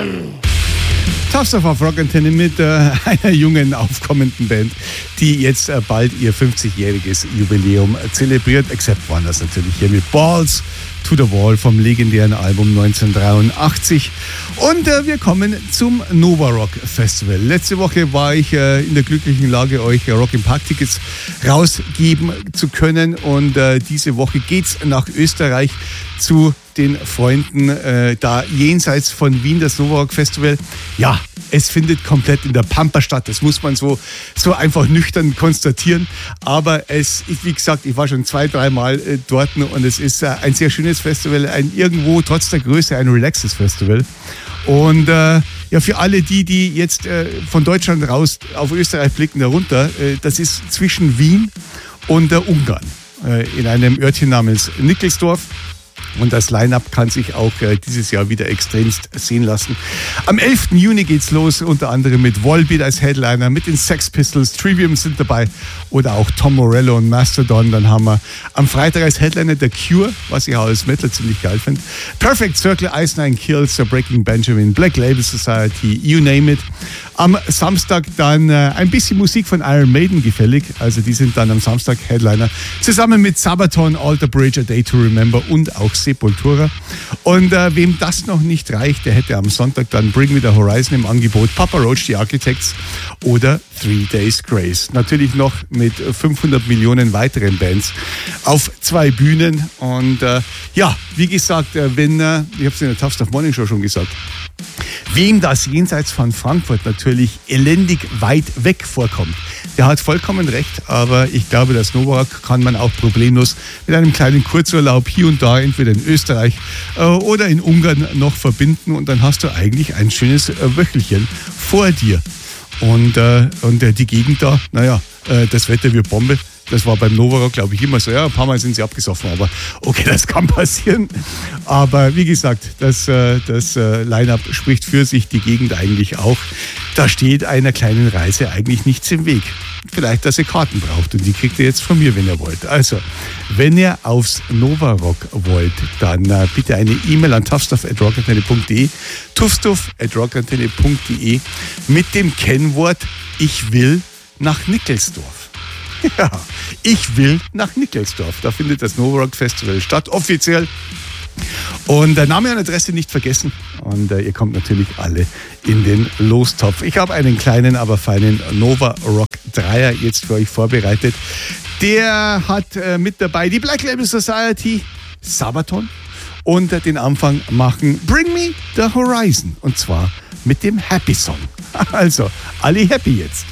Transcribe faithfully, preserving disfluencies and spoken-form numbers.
Tufts of Rock Antenne mit äh, einer jungen, aufkommenden Band, die jetzt äh, bald ihr fünfzigjähriges Jubiläum zelebriert. Except waren das natürlich hier mit Balls to the Wall vom legendären Album neunzehnhundertdreiundachtzig. Und äh, wir kommen zum Nova Rock Festival. Letzte Woche war ich äh, in der glücklichen Lage, euch äh, Rock im Park Tickets rausgeben zu können. Und äh, diese Woche geht's nach Österreich zu den Freunden äh, da jenseits von Wien, das Nova Rock Festival. Ja, es findet komplett in der Pampa statt. Das muss man so, so einfach nüchtern konstatieren. Aber es, ich, wie gesagt, ich war schon zwei, dreimal äh, dort und es ist äh, ein sehr schönes Festival, ein irgendwo trotz der Größe ein relaxes Festival. Und äh, ja, für alle die, die jetzt äh, von Deutschland raus auf Österreich blicken, darunter, äh, das ist zwischen Wien und äh, Ungarn äh, in einem Örtchen namens Nickelsdorf. Und das Line-Up kann sich auch äh, dieses Jahr wieder extremst sehen lassen. Am elften Juni geht's los, unter anderem mit Volbeat als Headliner, mit den Sex Pistols, Trivium sind dabei oder auch Tom Morello und Mastodon. Dann haben wir am Freitag als Headliner The Cure, was ich auch als Metal ziemlich geil finde. Perfect Circle, Ice Nine Kills, The Breaking Benjamin, Black Label Society, you name it. Am Samstag dann äh, ein bisschen Musik von Iron Maiden gefällig. Also die sind dann am Samstag Headliner. Zusammen mit Sabaton, Alter Bridge, A Day to Remember und auch Sepultura. Und äh, wem das noch nicht reicht, der hätte am Sonntag dann Bring Me the Horizon im Angebot, Papa Roach, The Architects oder Three Days Grace. Natürlich noch mit fünfhundert Millionen weiteren Bands auf zwei Bühnen. Und äh, ja, wie gesagt, äh, wenn, äh, ich habe es in der Tufts of Morning Show schon gesagt, wem das jenseits von Frankfurt natürlich elendig weit weg vorkommt, der hat vollkommen recht, aber ich glaube, das Nova Rock kann man auch problemlos mit einem kleinen Kurzurlaub hier und da, entweder in Österreich äh, oder in Ungarn noch verbinden und dann hast du eigentlich ein schönes äh, Wöchelchen vor dir. Und, äh, und äh, die Gegend da, naja, äh, das Wetter wird Bombe. Das war beim Nova Rock, glaube ich, immer so. Ja, ein paar Mal sind sie abgesoffen, aber okay, das kann passieren. Aber wie gesagt, das, das Line-Up spricht für sich, die Gegend eigentlich auch. Da steht einer kleinen Reise eigentlich nichts im Weg. Vielleicht, dass ihr Karten braucht und die kriegt ihr jetzt von mir, wenn ihr wollt. Also, wenn ihr aufs Nova Rock wollt, dann äh, bitte eine E-Mail an tuffstuff at rockantenne punkt de, tuffstuff at rockantenne punkt de mit dem Kennwort Ich will nach Nickelsdorf. Ja, ich will nach Nickelsdorf. Da findet das Nova Rock Festival statt, offiziell. Und äh, Name und Adresse nicht vergessen. Und äh, ihr kommt natürlich alle in den Lostopf. Ich habe einen kleinen, aber feinen Nova Rock Dreier jetzt für euch vorbereitet. Der hat äh, mit dabei die Black Label Society, Sabaton und äh, den Anfang machen Bring Me the Horizon. Und zwar mit dem Happy Song. Also, alle happy jetzt.